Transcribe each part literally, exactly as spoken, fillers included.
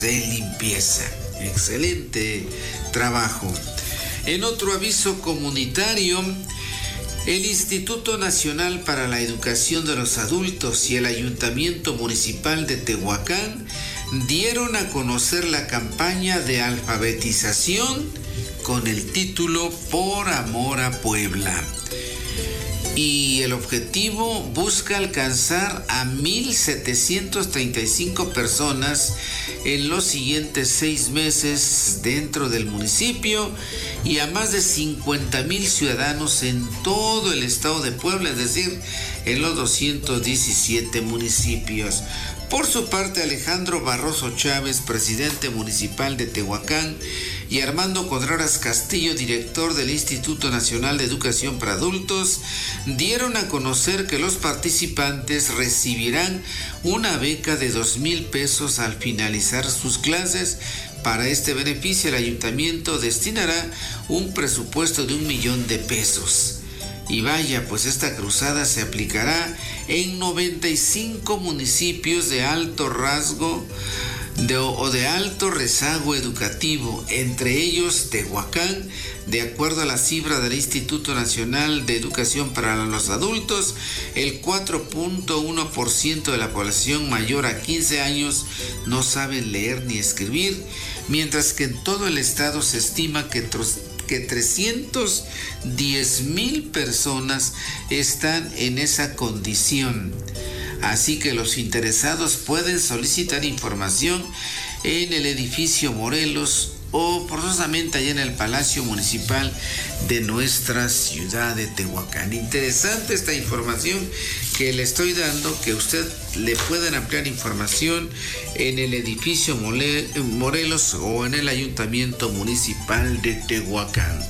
de limpieza. Excelente trabajo. En otro aviso comunitario, el Instituto Nacional para la Educación de los Adultos y el Ayuntamiento Municipal de Tehuacán dieron a conocer la campaña de alfabetización con el título Por Amor a Puebla. Y el objetivo busca alcanzar a mil setecientas treinta y cinco personas en los siguientes seis meses dentro del municipio y a más de cincuenta mil ciudadanos en todo el estado de Puebla, es decir, en los doscientos diecisiete municipios. Por su parte, Alejandro Barroso Chávez, presidente municipal de Tehuacán, y Armando Contreras Castillo, director del Instituto Nacional de Educación para Adultos, dieron a conocer que los participantes recibirán una beca de dos mil pesos al finalizar sus clases. Para este beneficio, el ayuntamiento destinará un presupuesto de un millón de pesos. Y vaya, pues esta cruzada se aplicará en noventa y cinco municipios de alto rasgo de, o de alto rezago educativo, entre ellos Tehuacán. De acuerdo a la cifra del Instituto Nacional de Educación para los Adultos, el cuatro punto uno por ciento de la población mayor a quince años no sabe leer ni escribir, mientras que en todo el estado se estima que que trescientos diez mil personas están en esa condición. Así que los interesados pueden solicitar información en el edificio Morelos o forzosamente allá en el Palacio Municipal de nuestra ciudad de Tehuacán. Interesante esta información que le estoy dando, que usted le pueden ampliar información en el edificio Morelos o en el Ayuntamiento Municipal de Tehuacán.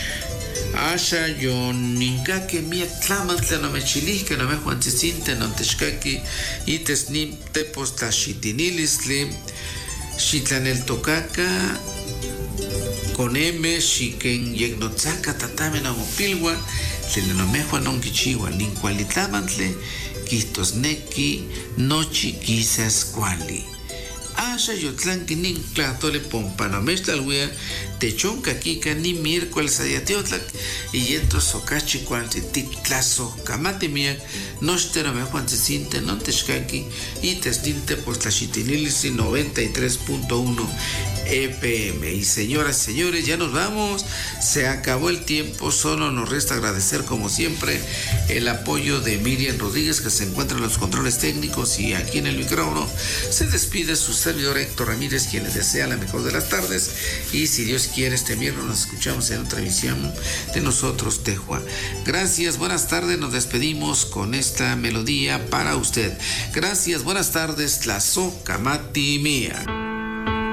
Asha yon ninka que mi tlamantle no me chilis que no me juancicinte no texcaqui y tesnim tepos tashitinilisli shitlanel tocaca con M shiken yegnotzaka tatame no mopilwa le no me juan non kichiwa lincualitlamantle quistosneki nochi quizás cuali. Asha yotlan que nin clatole pompano mezclalwea techonca kika ni miércoles adiatiotlak y esto socachi cuanti titlazo camatemia nostero me juan cinte non texcaqui y testinte pues la chitinilisi noventa y tres punto uno E P M. Y señoras y señores, ya nos vamos, se acabó el tiempo, solo nos resta agradecer como siempre el apoyo de Miriam Rodríguez, que se encuentra en los controles técnicos, y aquí en el micrófono se despide su servidor Héctor Ramírez, quien les desea la mejor de las tardes, y si Dios quiere este miércoles nos escuchamos en otra emisión de Nosotros Tejua. Gracias, buenas tardes, nos despedimos con esta melodía para usted. Gracias, buenas tardes, Tlazo Camati Mía.